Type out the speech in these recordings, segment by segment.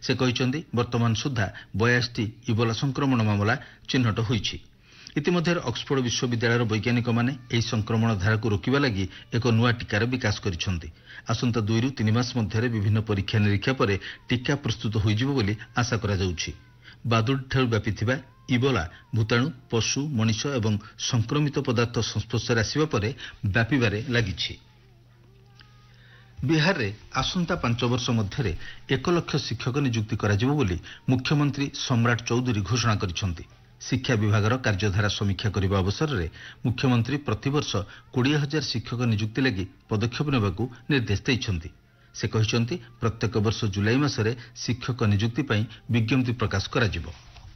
से कहते वर्तमान सुधा 82 इबोला संक्रमण मामला चिन्हट होईछि। इतिमध्य ऑक्सफोर्ड विश्वविद्यालय वैज्ञानिक माने एही संक्रमण धारा को रोकिबा लागि एक नुआ टीकार विकास करिसंती। आसंता 2 ରୁ 3 मास मध्यरे विभिन्न परीक्षा निरीक्षा पर टीका प्रस्तुत होइजिबो बोली आशा करा जाउछि। बादुड़ी ठारू व्यापिथिबा इबोला भूताणु पशु मनुष्य एवं संक्रमित पदार्थ संस्पर्शରେ आसिबा परे व्यापिबारे लागिछि। बिहार रे आसंता 5 वर्ष मध्यरे 1 लाख शिक्षक नियुक्ति कराजिबो बोली मुख्यमंत्री सम्राट चौधरी घोषणा करिसंती। शिक्षा विभागर कार्यधारा समीक्षा करने अवसर में मुख्यमंत्री प्रतिवर्ष 20,000 शिक्षक नियुक्ति लगी पदक्षेप नेबाकू निर्देश देइछंती। से कहते प्रत्येक वर्ष जुलाई मासरे शिक्षक नियुक्ति पई विज्ञप्ति प्रकाश कराजिबो।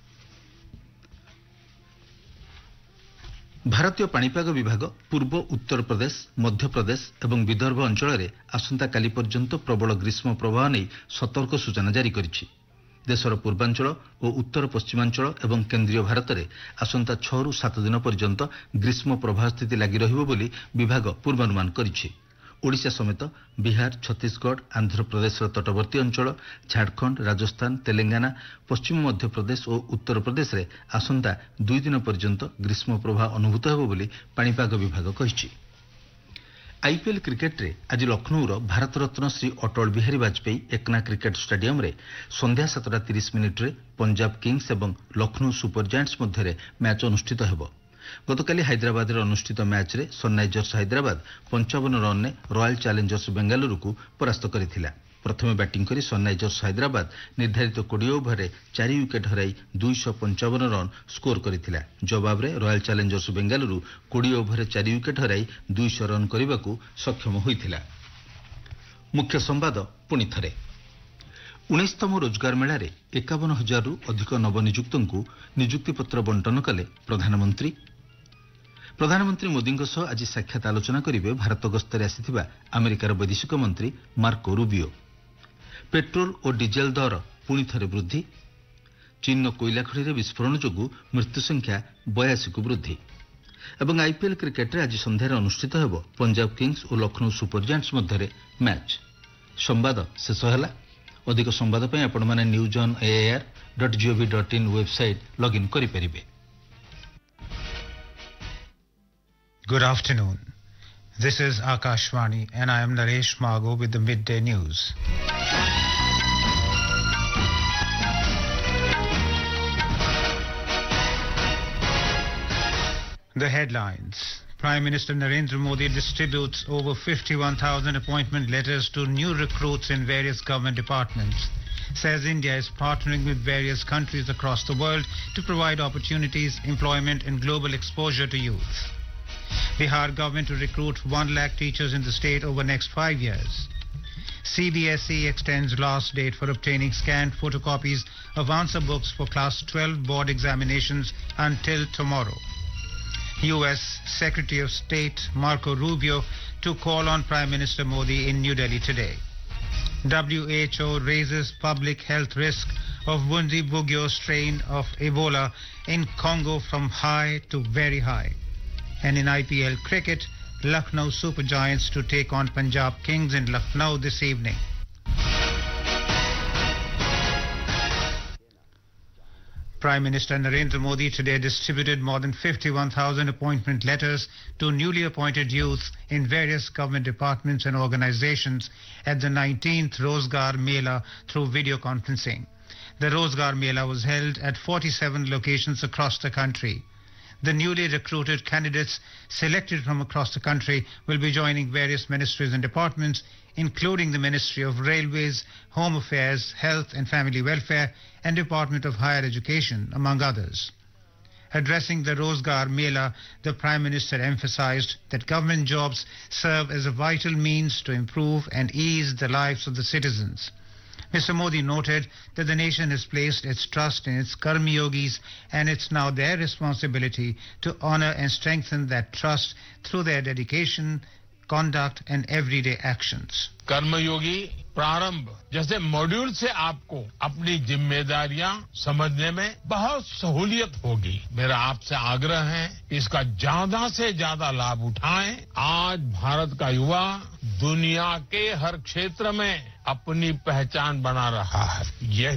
भारतीय पाणीपाग विभाग पूर्व उत्तर प्रदेश मध्य प्रदेश एवं विदर्भ अंचल में आसंता काली पर्यंत प्रबल ग्रीष्म प्रवाह नहीं सतर्क सूचना जारी करिछि। देशर पूर्वांचल और उत्तर पश्चिमांचल एवं केंद्रीय भारत में आसंता 6 ରୁ 7 दिन पर्यंत ग्रीष्म प्रवाह स्थिति लगी रहिबो बोली विभाग पूर्वानुमान करिछि। ओडिशा समेत बिहार छत्तीसगढ़ आंध्र प्रदेश तटवर्ती अंचल झारखंड राजस्थान तेलंगाना पश्चिम मध्य प्रदेश और उत्तर प्रदेश में आसंता 2 दिन पर्यंत ग्रीष्म प्रवाह अनुभूत हेबो बोली पाणीपाग विभाग कहिछि। आईपीएल क्रिकेट रे आज लखनऊर भारत रत्न श्री अटल बिहारी वाजपेयी एकना क्रिकेट स्टेडियम रे संध्या 7:30 रे पंजाब किंग्स एवं लखनऊ सुपर जायंट्स मध्य मैच अनुष्ठित हेबो। गतकाली हैदराबाद रे अनुष्ठित मैच रे सनराइजर्स हैदराबाद 55 रन ने रॉयल चैलेंजर्स बेंगालुरु को परास्त करिथिला। प्रथम बैटिंग करी सनराइजर्स हैदराबाद निर्धारित 20 ओवर रे 4 विकेट हराई 255 रन स्कोर करिथिला। जवाब रे रॉयल चैलेंजर्स बेंगालुरु 20 ओवर रे 4 विकेट हराई 200 रन करबाकू सक्षम होइथिला। मुख्य संवाद पुणी थरे 19तम रोजगार मेला रे 51,000 रु अधिक नवनियुक्तंकू नियुक्ति पत्र बंटन कले प्रधानमंत्री। प्रधानमंत्री मोदी आज साक्षात आलोचना करिवे भारत गस्तरे आसिथिबा अमेरिकार वैदेशिक मंत्री मार्को रूबियो। पेट्रोल और डीजेल दर पुणी थरे वृद्धि। चीन कोयला खड़ी रे विस्फोरण जोगु मृत्यु संख्या 82 को वृद्धि। एवं आईपीएल क्रिकेट रे आज संध्यार अनुष्ठित हेबो पंजाब किंग्स और लखनऊ सुपर जायंट्स मध्य मैच। संवाद शेष होला। अधिक संवाद पई आपण माने newsonair.gov.in वेबसाइट लॉगिन करि परिबे। Good afternoon. This is Akashvani and I am Naresh Mago with the midday news. The headlines. Prime Minister Narendra Modi distributes over 51,000 appointment letters to new recruits in various government departments. Says India is partnering with various countries across the world to provide opportunities, employment and global exposure to youth. Bihar government to recruit 1 lakh teachers in the state over next 5 years. CBSE extends last date for obtaining scanned photocopies of answer books for class 12 board examinations until tomorrow. U.S. Secretary of State Marco Rubio to call on Prime Minister Modi in New Delhi today. WHO raises public health risk of Bundibugyo strain of Ebola in Congo from high to very high. And in IPL cricket, Lucknow Super Giants to take on Punjab Kings in Lucknow this evening. Prime Minister Narendra Modi today distributed more than 51,000 appointment letters to newly appointed youth in various government departments and organizations at the 19th Rozgar Mela through video conferencing. The Rozgar Mela was held at 47 locations across the country. The newly recruited candidates selected from across the country will be joining various ministries and departments, including the Ministry of Railways, Home Affairs, Health and Family Welfare, and Department of Higher Education, among others. Addressing the Rozgar Mela, the Prime Minister emphasized that government jobs serve as a vital means to improve and ease the lives of the citizens. Mr. Modi noted that the nation has placed its trust in its Karma Yogis and it's now their responsibility to honor and strengthen that trust through their dedication, conduct and everyday actions. कर्मयोगी प्रारंभ जैसे module से आपको अपनी जिम्मेदारियां समझने में बहुत सहूलियत होगी। मेरा आपसे आग्रह है इसका ज्यादा से ज्यादा लाभ उठाएं। आज भारत का युवा दुनिया के हर क्षेत्र में अपनी पहचान बना रहा है।